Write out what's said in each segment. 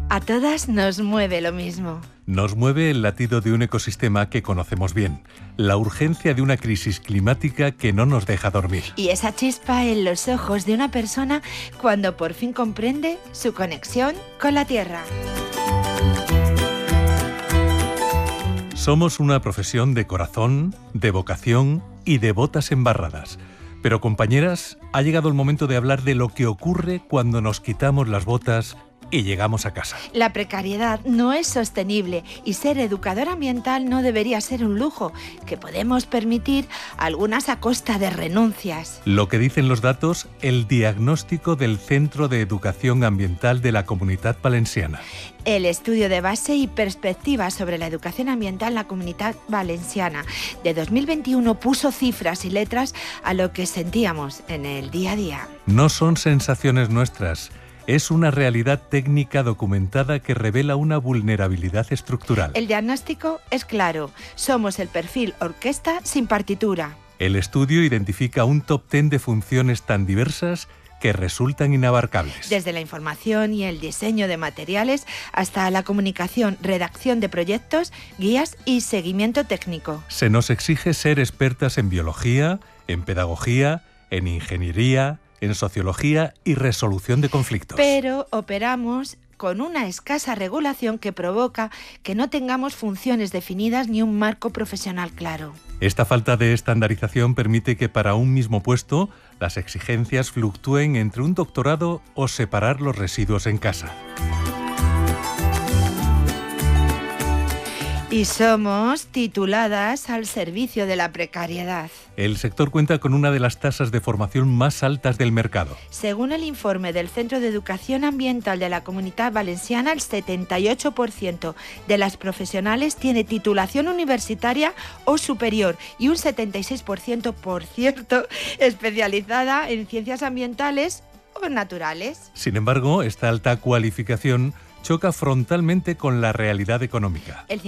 A todas nos mueve lo mismo. Nos mueve el latido de un ecosistema que conocemos bien, la urgencia de una crisis climática que no nos deja dormir. Y esa chispa en los ojos de una persona cuando por fin comprende su conexión con la Tierra. Somos una profesión de corazón, de vocación y de botas embarradas. Pero, compañeras, ha llegado el momento de hablar de lo que ocurre cuando nos quitamos las botas y llegamos a casa. La precariedad no es sostenible y ser educador ambiental no debería ser un lujo que podemos permitir, algunas a costa de renuncias. Lo que dicen los datos, el diagnóstico del Centro de Educación Ambiental de la Comunitat Valenciana. El estudio de base y perspectivas sobre la educación ambiental en la Comunitat Valenciana de 2021 puso cifras y letras a lo que sentíamos en el día a día. No son sensaciones nuestras. Es una realidad técnica documentada que revela una vulnerabilidad estructural. El diagnóstico es claro. Somos el perfil orquesta sin partitura. El estudio identifica un top 10 de funciones tan diversas que resultan inabarcables. Desde la información y el diseño de materiales hasta la comunicación, redacción de proyectos, guías y seguimiento técnico. Se nos exige ser expertas en biología, en pedagogía, en ingeniería, en sociología y resolución de conflictos. Pero operamos con una escasa regulación que provoca que no tengamos funciones definidas ni un marco profesional claro. Esta falta de estandarización permite que para un mismo puesto las exigencias fluctúen entre un doctorado o separar los residuos en casa. Y somos tituladas al servicio de la precariedad. El sector cuenta con una de las tasas de formación más altas del mercado. Según el informe del Centro de Educación Ambiental de la Comunitat Valenciana, el 78% de las profesionales tiene titulación universitaria o superior y un 76%, por cierto, especializada en ciencias ambientales o naturales. Sin embargo, esta alta cualificación choca frontalmente con la realidad económica. El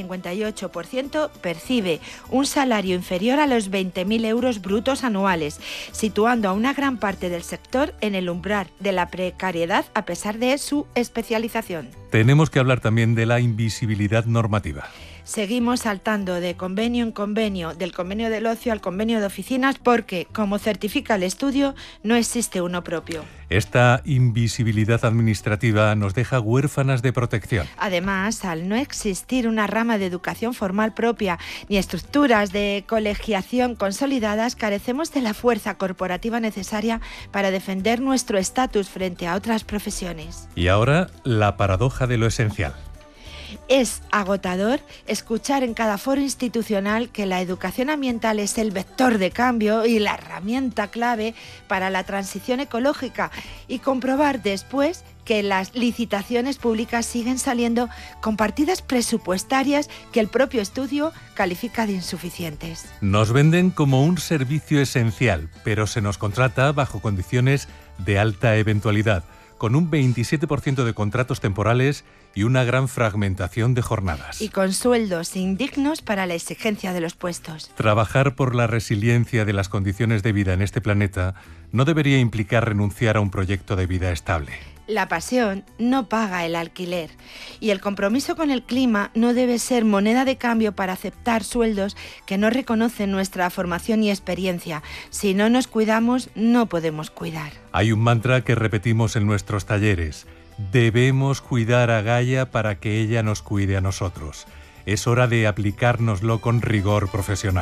58% percibe un salario inferior a los 20.000 euros brutos anuales, situando a una gran parte del sector en el umbral de la precariedad a pesar de su especialización. Tenemos que hablar también de la invisibilidad normativa. Seguimos saltando de convenio en convenio, del convenio del ocio al convenio de oficinas, porque, como certifica el estudio, no existe uno propio. Esta invisibilidad administrativa nos deja huérfanas de protección. Además, al no existir una rama de educación formal propia ni estructuras de colegiación consolidadas, carecemos de la fuerza corporativa necesaria para defender nuestro estatus frente a otras profesiones. Y ahora, la paradoja de lo esencial. Es agotador escuchar en cada foro institucional que la educación ambiental es el vector de cambio y la herramienta clave para la transición ecológica y comprobar después que las licitaciones públicas siguen saliendo con partidas presupuestarias que el propio estudio califica de insuficientes. Nos venden como un servicio esencial, pero se nos contrata bajo condiciones de alta eventualidad, con un 27% de contratos temporales y una gran fragmentación de jornadas. Y con sueldos indignos para la exigencia de los puestos. Trabajar por la resiliencia de las condiciones de vida en este planeta no debería implicar renunciar a un proyecto de vida estable. La pasión no paga el alquiler y el compromiso con el clima no debe ser moneda de cambio para aceptar sueldos que no reconocen nuestra formación y experiencia. Si no nos cuidamos, no podemos cuidar. Hay un mantra que repetimos en nuestros talleres. Debemos cuidar a Gaia para que ella nos cuide a nosotros. Es hora de aplicárnoslo con rigor profesional.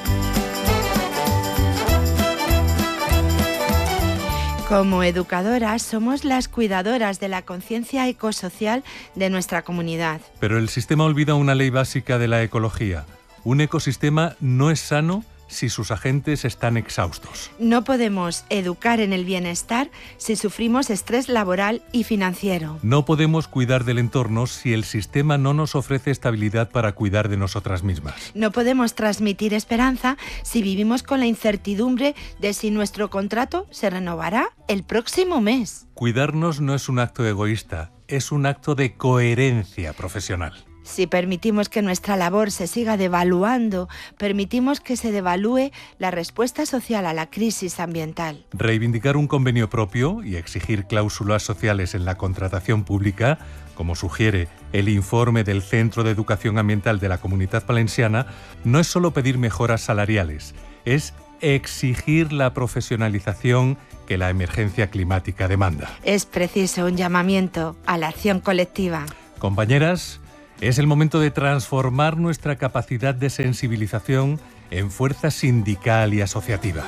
Como educadoras, somos las cuidadoras de la conciencia ecosocial de nuestra comunidad. Pero el sistema olvida una ley básica de la ecología. Un ecosistema no es sano si sus agentes están exhaustos. No podemos educar en el bienestar si sufrimos estrés laboral y financiero. No podemos cuidar del entorno si el sistema no nos ofrece estabilidad para cuidar de nosotras mismas. No podemos transmitir esperanza si vivimos con la incertidumbre de si nuestro contrato se renovará el próximo mes. Cuidarnos no es un acto egoísta, es un acto de coherencia profesional. Si permitimos que nuestra labor se siga devaluando, permitimos que se devalúe la respuesta social a la crisis ambiental. Reivindicar un convenio propio y exigir cláusulas sociales en la contratación pública, como sugiere el informe del Centro de Educación Ambiental de la Comunitat Valenciana, no es solo pedir mejoras salariales, es exigir la profesionalización que la emergencia climática demanda. Es preciso un llamamiento a la acción colectiva. Compañeras, es el momento de transformar nuestra capacidad de sensibilización en fuerza sindical y asociativa.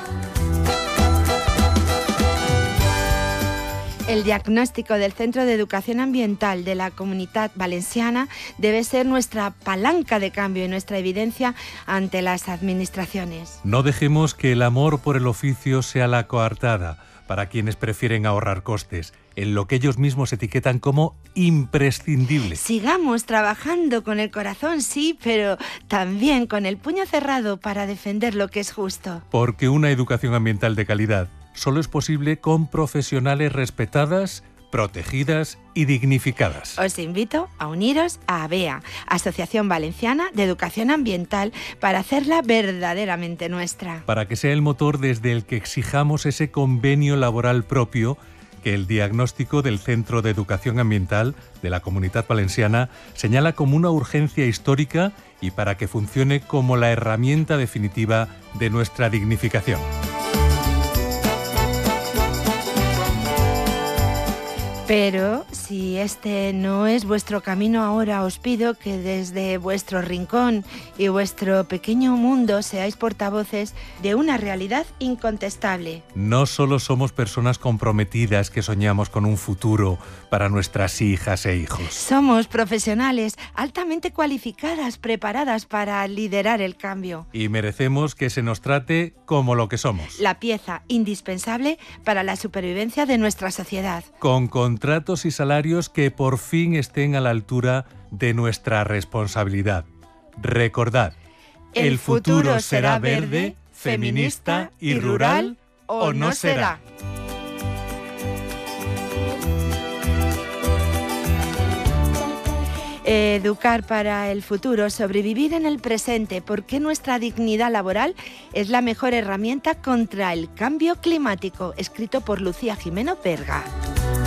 El diagnóstico del Centro de Educación Ambiental de la Comunitat Valenciana debe ser nuestra palanca de cambio y nuestra evidencia ante las administraciones. No dejemos que el amor por el oficio sea la coartada para quienes prefieren ahorrar costes, en lo que ellos mismos etiquetan como imprescindible. Sigamos trabajando con el corazón, sí, pero también con el puño cerrado para defender lo que es justo. Porque una educación ambiental de calidad solo es posible con profesionales respetadas, protegidas y dignificadas. Os invito a uniros a ABEA, Asociación Valenciana de Educación Ambiental, para hacerla verdaderamente nuestra. Para que sea el motor desde el que exijamos ese convenio laboral propio que el diagnóstico del Centro de Educación Ambiental de la Comunitat Valenciana señala como una urgencia histórica y para que funcione como la herramienta definitiva de nuestra dignificación. Pero si este no es vuestro camino ahora, os pido que desde vuestro rincón y vuestro pequeño mundo seáis portavoces de una realidad incontestable. No solo somos personas comprometidas que soñamos con un futuro para nuestras hijas e hijos. Somos profesionales altamente cualificadas, preparadas para liderar el cambio. Y merecemos que se nos trate como lo que somos. La pieza indispensable para la supervivencia de nuestra sociedad. Con contratos y salarios que por fin estén a la altura de nuestra responsabilidad. Recordad, el futuro será verde, feminista y rural, o no será. Educar para el futuro, sobrevivir en el presente, porque nuestra dignidad laboral es la mejor herramienta contra el cambio climático, escrito por Lucía Jimeno Berga.